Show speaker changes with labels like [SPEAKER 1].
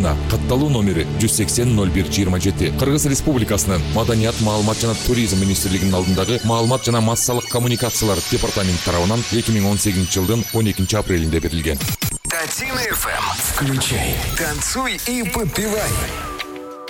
[SPEAKER 1] Кыргызстина катталуу номери 180-01-27. Кыргыз Республикасынын Маданият, маалымат жана туризм министрлигинин алдындагы маалымат жана массалык коммуникациялар департаменти тарабынан 2018-жылдын 12 апрелинде берилген.
[SPEAKER 2] Татина FM. Включай, танцуй и подпевай.